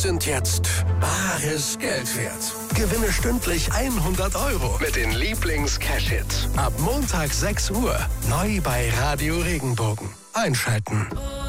sind jetzt bares Geld wert. Gewinne stündlich 100 € mit den Lieblings-Cash-Hits. Ab Montag 6 Uhr. Neu bei Radio Regenbogen. Einschalten.